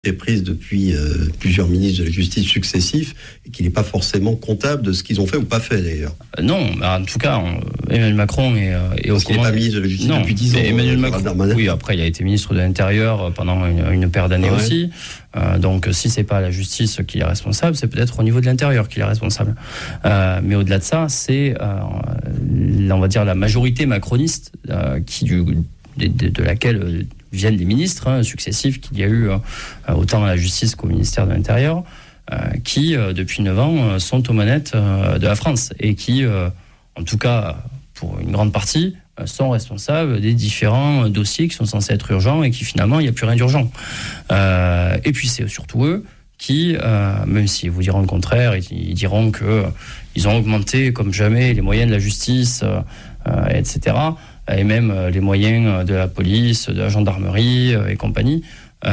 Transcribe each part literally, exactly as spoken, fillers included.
est prise depuis euh, plusieurs ministres de la justice successifs et qu'il n'est pas forcément comptable de ce qu'ils ont fait ou pas fait d'ailleurs. Euh, non, bah, en tout cas, on, Emmanuel Macron est, est Parce qu'il n'est pas ministre de la justice non, depuis dix ans. Emmanuel euh, Macron, oui, après il a été ministre de l'Intérieur pendant une, une paire d'années ouais. aussi. Euh, donc si c'est pas la justice qui est responsable, c'est peut-être au niveau de l'Intérieur qu'il est responsable. Euh, mais au-delà de ça, c'est, euh, on va dire, la majorité macroniste euh, qui du, de, de, de laquelle viennent des ministres hein, successifs qu'il y a eu euh, autant à la justice qu'au ministère de l'Intérieur, euh, qui euh, depuis neuf ans euh, sont aux manettes euh, de la France et qui, euh, en tout cas pour une grande partie, euh, sont responsables des différents dossiers qui sont censés être urgents et qui finalement il n'y a plus rien d'urgent. Euh, et puis c'est surtout eux qui, euh, même s'ils vous diront le contraire, ils, ils diront que euh, ils ont augmenté comme jamais les moyens de la justice, euh, euh, et cetera, et même les moyens de la police, de la gendarmerie et compagnie,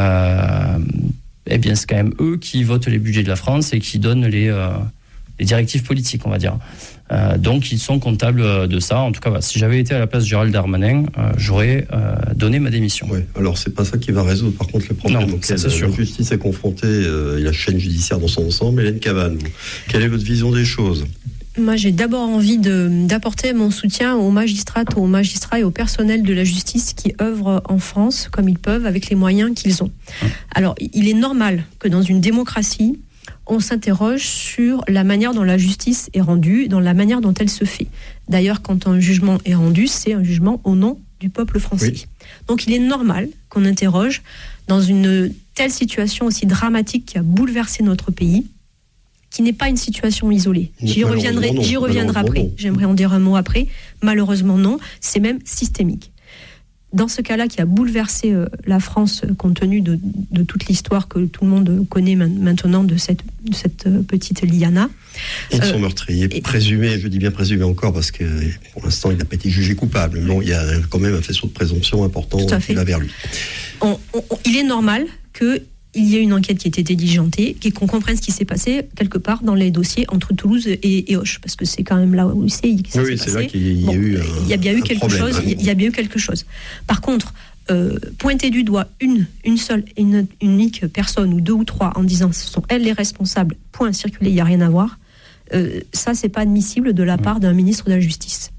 euh, eh bien c'est quand même eux qui votent les budgets de la France et qui donnent les, euh, les directives politiques, on va dire. Euh, donc ils sont comptables de ça. En tout cas, bah, si j'avais été à la place de Gérald Darmanin, euh, j'aurais euh, donné ma démission. Oui, alors c'est pas ça qui va résoudre par contre le problème non, auquel ça, la justice est confrontée euh, et la chaîne judiciaire dans son ensemble. Hélène Cavanne, quelle est votre vision des choses ? Moi, j'ai d'abord envie de, d'apporter mon soutien aux magistrates, aux magistrats et au personnel de la justice qui œuvrent en France comme ils peuvent avec les moyens qu'ils ont. Alors, il est normal que dans une démocratie, on s'interroge sur la manière dont la justice est rendue, dans la manière dont elle se fait. D'ailleurs, quand un jugement est rendu, c'est un jugement au nom du peuple français. Oui. Donc, il est normal qu'on interroge dans une telle situation aussi dramatique qui a bouleversé notre pays, qui n'est pas une situation isolée. J'y reviendrai, non, j'y reviendrai après. Non. J'aimerais en dire un mot après. Malheureusement, non. C'est même systémique. Dans ce cas-là, qui a bouleversé euh, la France, euh, compte tenu de, de toute l'histoire que tout le monde connaît man- maintenant de cette, de cette euh, petite liana. Et de son euh, meurtrier, et... présumé, je dis bien présumé encore, parce que pour l'instant, il n'a pas été jugé coupable. Mais bon, il y a quand même un faisceau de présomption important qui va vers lui. On, on, on, il est normal que il y a une enquête qui a été diligentée, qu'on comprenne ce qui s'est passé quelque part dans les dossiers entre Toulouse et, et Auch, parce que c'est quand même là où c'est. Oui, c'est passé. Là qu'il y a bon, eu. Il y a bien eu quelque problème, chose. Il y a bien eu quelque chose. Par contre, euh, pointer du doigt une, une seule, une, une unique personne ou deux ou trois en disant ce sont elles les responsables. Point circulé, il n'y a rien à voir. Euh, ça, c'est pas admissible de la part d'un ministre de la Justice.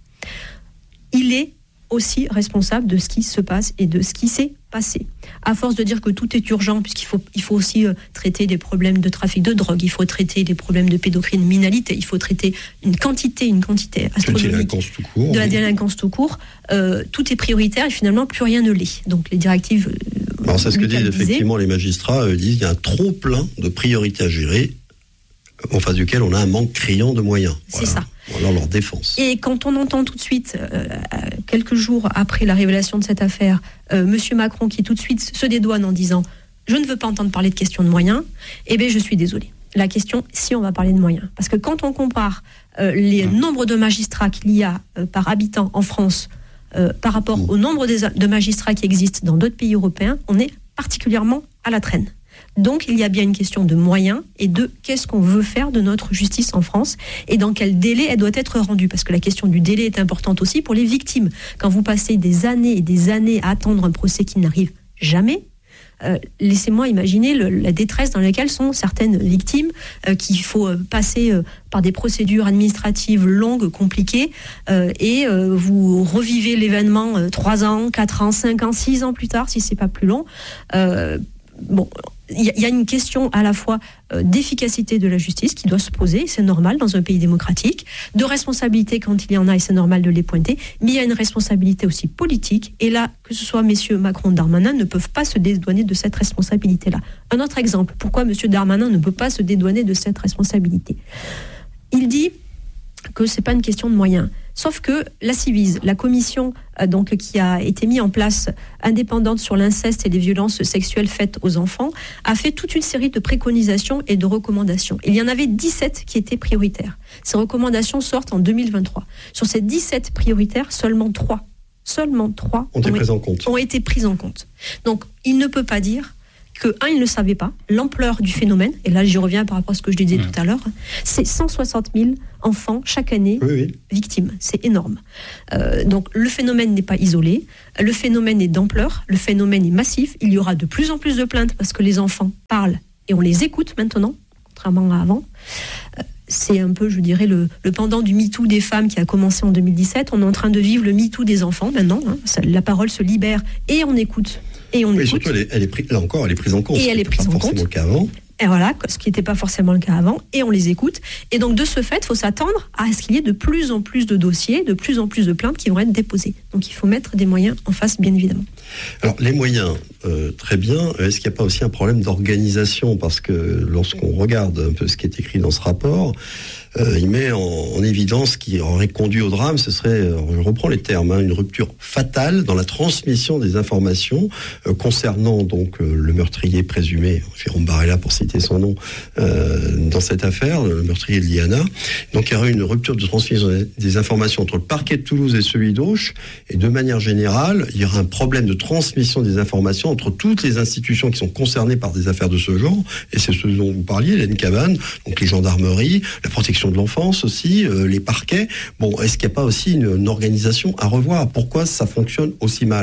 Il est aussi responsable de ce qui se passe et de ce qui s'est passé. À force de dire que tout est urgent, puisqu'il faut, il faut aussi euh, traiter des problèmes de trafic de drogue, il faut traiter des problèmes de pédocriminalité, il faut traiter une quantité, une quantité astronomique tout court, de la oui. délinquance tout court. Euh, tout est prioritaire et finalement plus rien ne l'est. Donc les directives... Euh, Alors c'est ce que disent effectivement les magistrats, euh, disent qu'il y a un trop plein de priorités à gérer, en face duquel on a un manque criant de moyens. C'est voilà. ça. Alors leur défense. Et quand on entend tout de suite, euh, quelques jours après la révélation de cette affaire, euh, Monsieur Macron qui tout de suite se dédouane en disant « je ne veux pas entendre parler de questions de moyens », eh bien je suis désolée. La question, si on va parler de moyens. Parce que quand on compare euh, les mmh. nombres de magistrats qu'il y a euh, par habitant en France euh, par rapport mmh. au nombre des, de magistrats qui existent dans d'autres pays européens, on est particulièrement à la traîne. Donc, il y a bien une question de moyens et de qu'est-ce qu'on veut faire de notre justice en France et dans quel délai elle doit être rendue. Parce que la question du délai est importante aussi pour les victimes. Quand vous passez des années et des années à attendre un procès qui n'arrive jamais, euh, laissez-moi imaginer le, la détresse dans laquelle sont certaines victimes, euh, qu'il faut euh, passer euh, par des procédures administratives longues, compliquées, euh, et euh, vous revivez l'événement euh, trois ans, quatre ans, cinq ans, six ans plus tard, si c'est pas plus long. Euh, bon... Il y a une question à la fois euh, d'efficacité de la justice qui doit se poser, c'est normal dans un pays démocratique, de responsabilité quand il y en a et c'est normal de les pointer, mais il y a une responsabilité aussi politique et là, que ce soit messieurs Macron, Darmanin, ne peuvent pas se dédouaner de cette responsabilité-là. Un autre exemple, pourquoi monsieur Darmanin ne peut pas se dédouaner de cette responsabilité ? Il dit que c'est pas une question de moyens. Sauf que la Ciivise, la commission euh, donc, qui a été mise en place indépendante sur l'inceste et les violences sexuelles faites aux enfants, a fait toute une série de préconisations et de recommandations. Il y en avait dix-sept qui étaient prioritaires. Ces recommandations sortent en deux mille vingt-trois. Sur ces dix-sept prioritaires, seulement trois, seulement trois ont, ont, été, en compte. ont été prises en compte. Donc, il ne peut pas dire que, un, ils ne le savaient pas, l'ampleur du phénomène, et là j'y reviens par rapport à ce que je disais mmh. tout à l'heure, c'est cent soixante mille enfants chaque année oui, oui. victimes, c'est énorme. Euh, donc le phénomène n'est pas isolé, le phénomène est d'ampleur, le phénomène est massif, il y aura de plus en plus de plaintes parce que les enfants parlent et on les écoute maintenant, contrairement à avant. Euh, c'est un peu, je dirais, le, le pendant du MeToo des femmes qui a commencé en deux mille dix-sept, on est en train de vivre le MeToo des enfants maintenant, hein. Ça, la parole se libère et on écoute. Et on oui, écoute. surtout, elle est, elle est pris, là encore, elle est prise en compte. Et elle est prise en compte. Le cas avant. Et voilà, ce qui n'était pas forcément le cas avant, et on les écoute. Et donc, de ce fait, il faut s'attendre à ce qu'il y ait de plus en plus de dossiers, de plus en plus de plaintes qui vont être déposées. Donc, il faut mettre des moyens en face, bien évidemment. Alors, les moyens, euh, très bien. Est-ce qu'il n'y a pas aussi un problème d'organisation ? Parce que lorsqu'on regarde un peu ce qui est écrit dans ce rapport, euh, il met en, en évidence ce qui aurait conduit au drame, ce serait, je reprends les termes, hein, une rupture fatale dans la transmission des informations euh, concernant donc euh, le meurtrier présumé, Jérôme Barella pour citer son nom, euh, dans cette affaire, le meurtrier de Liana. Donc il y aurait une rupture de transmission des informations entre le parquet de Toulouse et celui d'Auch, et de manière générale, il y aura un problème de transmission des informations entre toutes les institutions qui sont concernées par des affaires de ce genre, et c'est ce dont vous parliez, Hélène Cabane, donc les gendarmeries, la protection de l'enfance aussi, euh, les parquets. Bon, est-ce qu'il n'y a pas aussi une, une organisation à revoir ? Pourquoi ça fonctionne aussi mal ?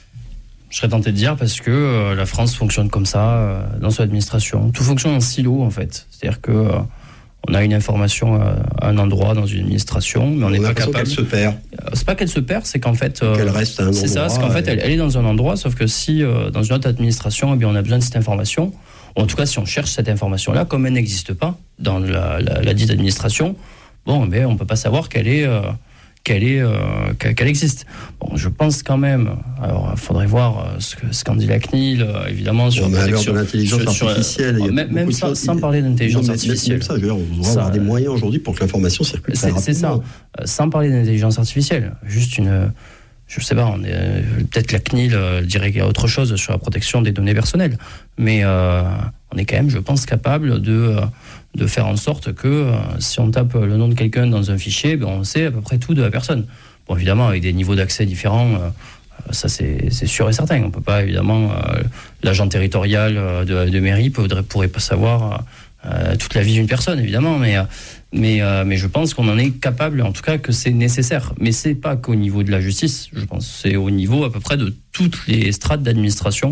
Je serais tenté de dire parce que euh, la France fonctionne comme ça euh, dans son administration. Tout fonctionne en silo en fait. C'est-à-dire que euh, on a une information à, à un endroit dans une administration, mais on n'est pas capable. Qu'elle se perd. Euh, c'est pas qu'elle se perd, c'est qu'en fait. Euh, qu'elle reste à un endroit. C'est ça, c'est qu'en fait elle, elle est dans un endroit, sauf que si euh, dans une autre administration, eh bien on a besoin de cette information. En tout cas, si on cherche cette information-là, comme elle n'existe pas dans la, la, la dite administration, bon, mais on ne peut pas savoir qu'elle est, euh, qu'elle est, euh, qu'elle existe. Bon, je pense quand même. Alors, il faudrait voir ce que ce qu'en dit la C N I L, euh, évidemment sur, on a sur l'intelligence sur, artificielle. Sur, même même sans, sans parler d'intelligence artificielle. Ça, je veux dire, on doit avoir des moyens aujourd'hui pour que l'information circule très rapidement. C'est ça. Euh, sans parler d'intelligence artificielle, juste une. Je ne sais pas, on est, euh, peut-être la C N I L euh, dirait qu'il y a autre chose sur la protection des données personnelles. Mais euh, on est quand même, je pense, capable de, euh, de faire en sorte que euh, si on tape le nom de quelqu'un dans un fichier, ben, on sait à peu près tout de la personne. Bon, évidemment, avec des niveaux d'accès différents, euh, ça c'est, c'est sûr et certain. On ne peut pas, évidemment, euh, l'agent territorial de, de mairie ne pourrait pas savoir euh, toute la vie d'une personne, évidemment, mais... Euh, Mais, euh, mais je pense qu'on en est capable, en tout cas que c'est nécessaire. Mais c'est pas qu'au niveau de la justice, je pense. C'est au niveau à peu près de toutes les strates d'administration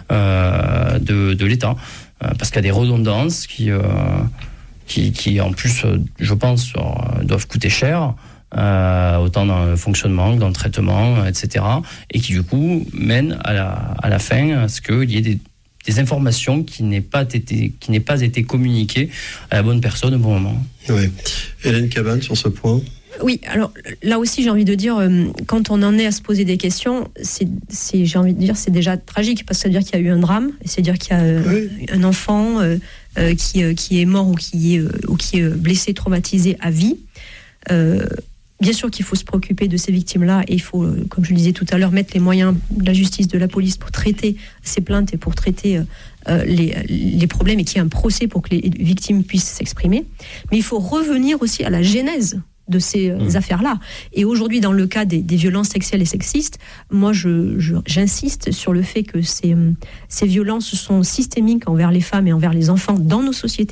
euh, de, de l'État. Euh, parce qu'il y a des redondances qui, euh, qui, qui en plus, je pense, euh, doivent coûter cher. Euh, autant dans le fonctionnement que dans le traitement, et cetera. Et qui, du coup, mènent à la, à la fin à ce qu'il y ait des des informations qui n'aient pas été qui n'aient pas été communiquées à la bonne personne au bon moment. Oui. Hélène Cabane sur ce point. Oui, alors là aussi j'ai envie de dire, euh, quand on en est à se poser des questions, c'est, c'est, j'ai envie de dire c'est déjà tragique parce que ça veut dire qu'il y a eu un drame, c'est-à-dire qu'il y a euh, oui. un enfant euh, euh, qui, euh, qui est mort ou qui est, euh, ou qui est blessé, traumatisé à vie. Euh, Bien sûr qu'il faut se préoccuper de ces victimes-là et il faut, comme je le disais tout à l'heure, mettre les moyens de la justice, de la police pour traiter ces plaintes et pour traiter euh, les, les problèmes et qu'il y ait un procès pour que les victimes puissent s'exprimer. Mais il faut revenir aussi à la genèse de ces mmh. affaires-là. Et aujourd'hui, dans le cas des, des violences sexuelles et sexistes, moi, je, je, j'insiste sur le fait que ces, ces violences sont systémiques envers les femmes et envers les enfants dans nos sociétés.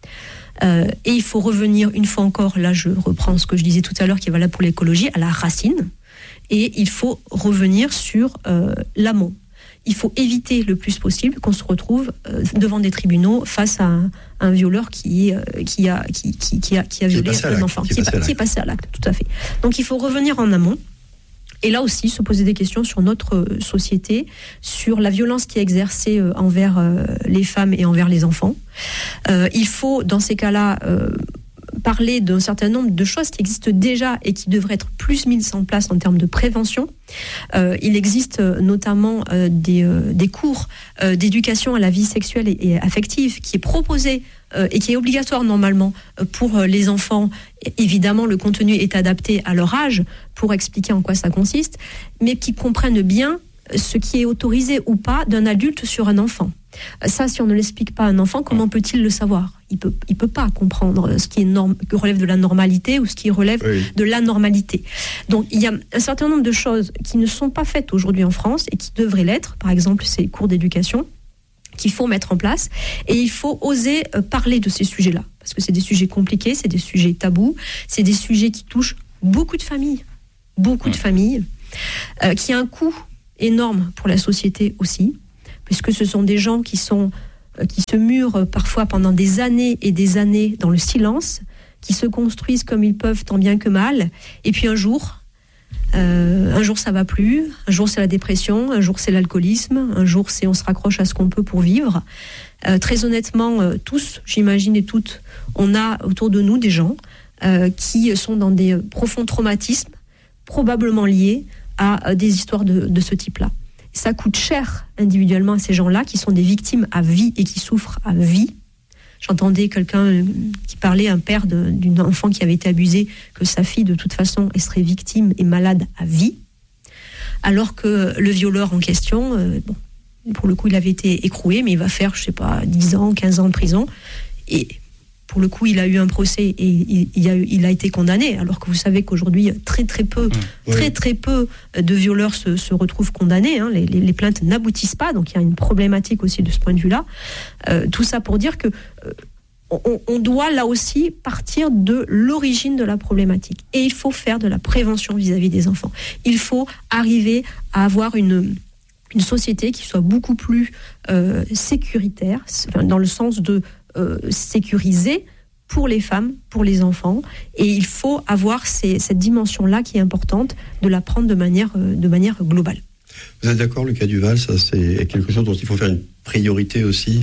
Euh, et il faut revenir une fois encore, là je reprends ce que je disais tout à l'heure qui est valable pour l'écologie, à la racine, et il faut revenir sur euh, l'amont. Il faut éviter le plus possible qu'on se retrouve euh, devant des tribunaux face à un, un violeur qui, euh, qui, a, qui, qui, qui, a, qui a violé un enfant, qui, qui, est, qui est passé à l'acte, tout à fait. Donc il faut revenir en amont. Et là aussi, se poser des questions sur notre société, sur la violence qui est exercée envers les femmes et envers les enfants. Euh, il faut, dans ces cas-là, euh, parler d'un certain nombre de choses qui existent déjà et qui devraient être plus mises en place en termes de prévention. Euh, il existe notamment euh, des, euh, des cours euh, d'éducation à la vie sexuelle et, et affective qui est proposé euh, et qui est obligatoire normalement pour les enfants. Évidemment, le contenu est adapté à leur âge pour expliquer en quoi ça consiste, mais qui comprennent bien ce qui est autorisé ou pas d'un adulte sur un enfant. Ça, si on ne l'explique pas à un enfant, comment peut-il le savoir ? Il peut, il peut pas comprendre ce qui est norme, que relève de la normalité ou ce qui relève oui. de l'anormalité. Donc, il y a un certain nombre de choses qui ne sont pas faites aujourd'hui en France et qui devraient l'être. Par exemple, ces cours d'éducation qu'il faut mettre en place. Et il faut oser parler de ces sujets-là. Parce que c'est des sujets compliqués, c'est des sujets tabous, c'est des sujets qui touchent beaucoup de familles. Beaucoup de familles. Euh, qui a un coût énorme pour la société aussi. Puisque ce sont des gens qui, sont, euh, qui se murent parfois pendant des années et des années dans le silence, qui se construisent comme ils peuvent tant bien que mal. Et puis un jour... Euh, un jour ça va plus, un jour c'est la dépression, un jour c'est l'alcoolisme, un jour c'est on se raccroche à ce qu'on peut pour vivre. Euh, très honnêtement, euh, tous, j'imagine et toutes, on a autour de nous des gens euh, qui sont dans des profonds traumatismes, probablement liés à euh, des histoires de, de ce type-là. Ça coûte cher individuellement à ces gens-là qui sont des victimes à vie et qui souffrent à vie. J'entendais quelqu'un qui parlait, un père de, d'une enfant qui avait été abusé, que sa fille, de toute façon, elle serait victime et malade à vie. Alors que le violeur en question, euh, bon, pour le coup, il avait été écroué, mais il va faire, je sais pas, dix ans, quinze ans de prison. Et pour le coup, il a eu un procès et il, il, a, il a été condamné. Alors que vous savez qu'aujourd'hui, très très peu, mmh. très très peu de violeurs se, se retrouvent condamnés. Hein. Les, les, les plaintes n'aboutissent pas, donc il y a une problématique aussi de ce point de vue-là. Euh, tout ça pour dire que euh, on, on doit là aussi partir de l'origine de la problématique. Et il faut faire de la prévention vis-à-vis des enfants. Il faut arriver à avoir une une société qui soit beaucoup plus euh, sécuritaire, dans le sens de euh, sécuriser pour les femmes, pour les enfants. Et il faut avoir ces, cette dimension-là qui est importante, de la prendre de manière, euh, de manière globale. Vous êtes d'accord, Lucas Duval, ça c'est quelque chose dont il faut faire une priorité aussi?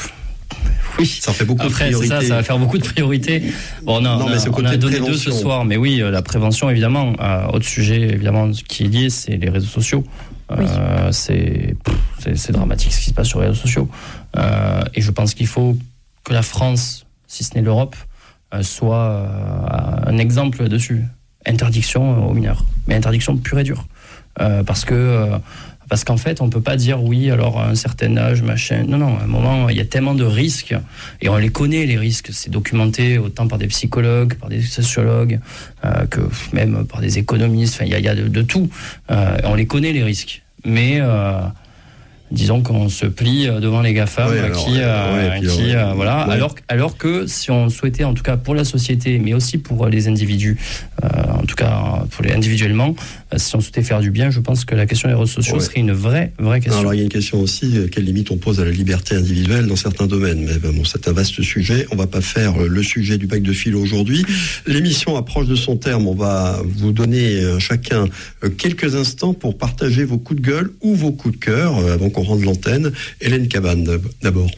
Oui, ça en fait beaucoup après, de priorités. C'est ça, ça va faire beaucoup de priorités. Bon, non, non, mais on a donné deux ce soir, mais oui, la prévention, évidemment. Euh, autre sujet, évidemment, qui est lié, c'est les réseaux sociaux. Oui. Euh, c'est, c'est, c'est dramatique ce qui se passe sur les réseaux sociaux. Euh, et je pense qu'il faut que la France, si ce n'est l'Europe, euh, soit euh, un exemple dessus. Interdiction aux mineurs, mais interdiction pure et dure. Euh, parce que... Euh, Parce qu'en fait, on ne peut pas dire oui, alors à un certain âge, machin. Non, non, à un moment, il y a tellement de risques, et on les connaît, les risques. C'est documenté autant par des psychologues, par des sociologues, euh, que même par des économistes. Enfin, il y a, il y a de, de tout. Euh, on les connaît, les risques. Mais... Euh, disons qu'on se plie devant les GAFAM, ouais, alors, qui, euh, ouais, qui euh, voilà. Ouais. Alors, alors que si on souhaitait, en tout cas pour la société, mais aussi pour les individus, euh, en tout cas pour les individuellement, euh, si on souhaitait faire du bien, je pense que la question des réseaux sociaux ouais. serait une vraie, vraie question. Alors il y a une question aussi, euh, quelle limite on pose à la liberté individuelle dans certains domaines. Mais bon, c'est un vaste sujet. On va pas faire le sujet du bac de philo aujourd'hui. L'émission approche de son terme. On va vous donner euh, chacun euh, quelques instants pour partager vos coups de gueule ou vos coups de cœur euh, avant qu'on rende l'antenne. Hélène Cabane, d'abord.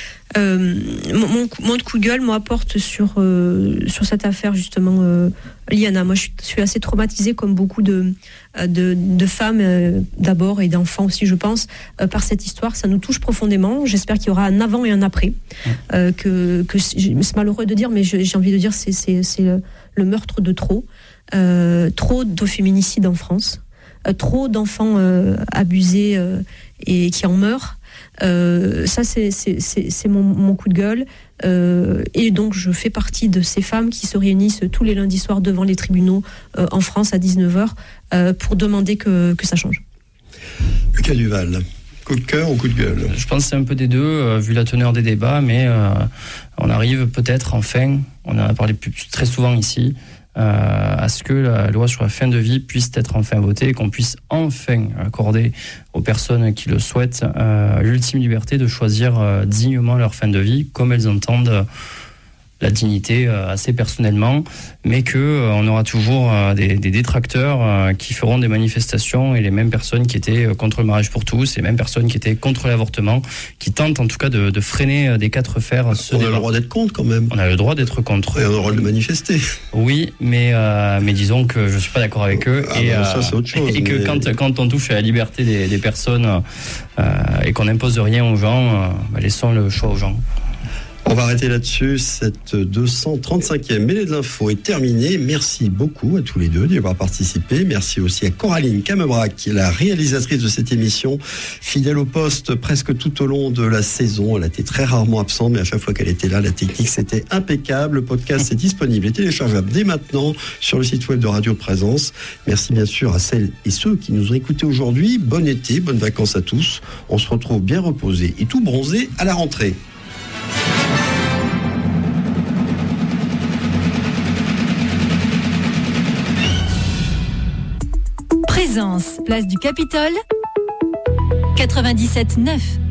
Euh, mon, mon coup de gueule, moi, porte sur, euh, sur cette affaire, justement, euh, Liana. Moi, je suis, je suis assez traumatisée, comme beaucoup de, de, de femmes, euh, d'abord, et d'enfants aussi, je pense, euh, par cette histoire. Ça nous touche profondément. J'espère qu'il y aura un avant et un après. Euh, que, que c'est malheureux de dire, mais j'ai envie de dire, c'est, c'est, c'est le, le meurtre de trop. Euh, trop de féminicides en France. Euh, trop d'enfants euh, abusés euh, et qui en meurent. Euh, ça, c'est, c'est, c'est, c'est mon, mon coup de gueule. Euh, et donc, je fais partie de ces femmes qui se réunissent tous les lundis soirs devant les tribunaux euh, en France à dix-neuf heures euh, pour demander que, que ça change. Lucas Duval, coup de cœur ou coup de gueule? Je pense que c'est un peu des deux, euh, vu la teneur des débats, mais euh, on arrive peut-être enfin, on en a parlé plus, très souvent ici, Euh, à ce que la loi sur la fin de vie puisse être enfin votée et qu'on puisse enfin accorder aux personnes qui le souhaitent euh, l'ultime liberté de choisir euh, dignement leur fin de vie, comme elles entendent euh, la dignité euh, assez personnellement, mais que euh, on aura toujours euh, des, des détracteurs euh, qui feront des manifestations, et les mêmes personnes qui étaient euh, contre le mariage pour tous, et les mêmes personnes qui étaient contre l'avortement, qui tentent en tout cas de, de freiner euh, des quatre fers. Ce on débat. a le droit d'être contre quand même. On a le droit d'être contre. Et on a le droit de manifester. Oui, mais euh, mais disons que je suis pas d'accord avec eux. Ah et ben ça, c'est autre chose, et que mais... quand quand on touche à la liberté des, des personnes euh, et qu'on n'impose rien aux gens, euh, bah, laissons le choix aux gens. On va arrêter là-dessus. Cette deux cent trente-cinquième mêlée de l'info est terminée. Merci beaucoup à tous les deux d'y avoir participé. Merci aussi à Coraline Camebrac, qui est la réalisatrice de cette émission, fidèle au poste presque tout au long de la saison. Elle a été très rarement absente, mais à chaque fois qu'elle était là, la technique, c'était impeccable. Le podcast est disponible et téléchargeable dès maintenant sur le site web de Radio Présence. Merci bien sûr à celles et ceux qui nous ont écoutés aujourd'hui. Bon été, bonnes vacances à tous. On se retrouve bien reposés et tout bronzés à la rentrée. Présence, place du Capitole, quatre-vingt-dix-sept neuf.